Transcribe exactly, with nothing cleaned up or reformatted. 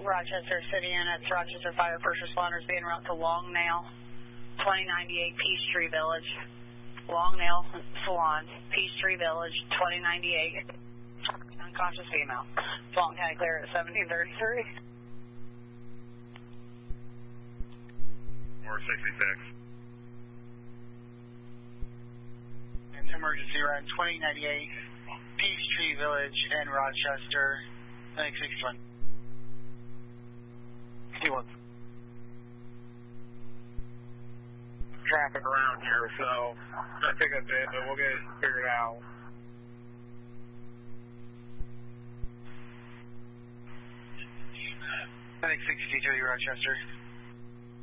Rochester City Units, Rochester Fire First Responders being route to Long Nail, twenty ninety-eight Peachtree Village. Long Nail Salon, Peachtree Village, twenty ninety-eight. Unconscious female. Fulton County clear at seventeen thirty-three. four sixty-six. And emergency run twenty ninety-eight Peachtree Village in Rochester, clinic sixty-one. sixty-one. Traffic around here, so I think that's it, but we'll get it figured out. Clinic sixty-three, Rochester.